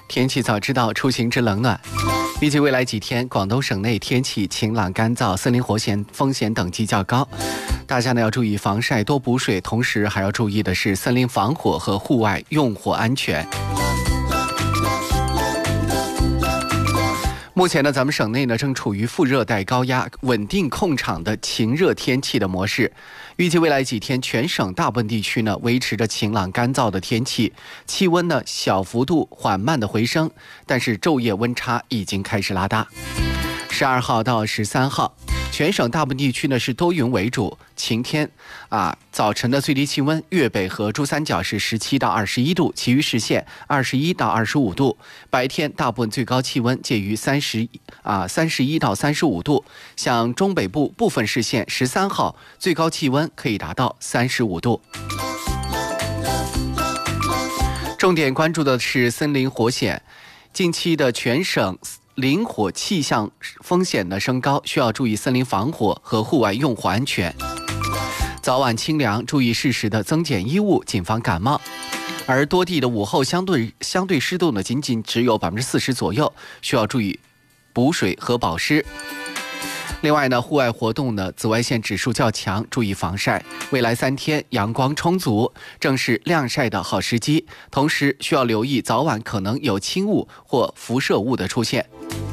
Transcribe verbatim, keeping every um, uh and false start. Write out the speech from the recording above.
天气早知道，出行知冷暖。预计未来几天，广东省内天气晴朗干燥，森林火险风险等级较高。大家呢要注意防晒，多补水，同时还要注意的是森林防火和户外用火安全。目前呢，咱们省内呢正处于副热带高压稳定控场的晴热天气的模式。预计未来几天，全省大部分地区呢维持着晴朗干燥的天气，气温呢小幅度缓慢的回升，但是昼夜温差已经开始拉大。十二号到十三号，全省大部分地区呢是多云为主，晴天啊。早晨的最低气温，粤北和珠三角是十七到二十一度，其余市县二十一到二十五度。白天大部分最高气温介于三十啊三十一到三十五度，像中北部部分市县十三号最高气温可以达到三十五度。重点关注的是森林火险，近期的全省林火气象风险的升高，需要注意森林防火和户外用火安全。早晚清凉，注意适时的增减衣物，谨防感冒。而多地的午后相对相对湿度呢，仅仅只有百分之四十左右，需要注意补水和保湿。另外呢，户外活动呢，紫外线指数较强，注意防晒。未来三天阳光充足，正是晾晒的好时机。同时需要留意早晚可能有轻雾或辐射物的出现。